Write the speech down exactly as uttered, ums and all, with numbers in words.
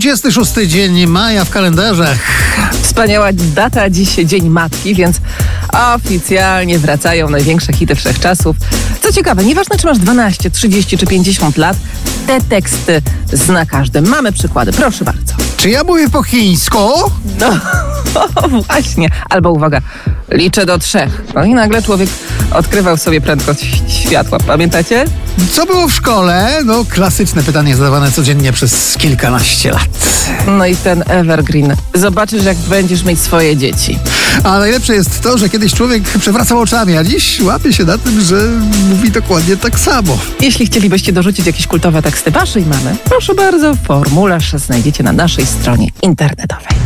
dwudziesty szósty dzień maja w kalendarzach. Wspaniała data, dziś Dzień Matki, więc oficjalnie wracają największe hity wszechczasów. Co ciekawe, nieważne czy masz dwanaście, trzydzieści czy pięćdziesiąt lat, te teksty zna każdy. Mamy przykłady, proszę bardzo. Czy ja mówię po chińsku? No, właśnie. Albo uwaga, liczę do trzech. No i nagle człowiek odkrywał sobie prędkość światła. Pamiętacie? Co było w szkole? No, klasyczne pytanie zadawane codziennie przez kilkanaście lat. No i ten evergreen. Zobaczysz, jak będziesz mieć swoje dzieci. A najlepsze jest to, że kiedyś człowiek przewracał oczami, a dziś łapie się na tym, że mówi dokładnie tak samo. Jeśli chcielibyście dorzucić jakieś kultowe teksty waszej mamy, proszę bardzo, formularz znajdziecie na naszej stronie internetowej.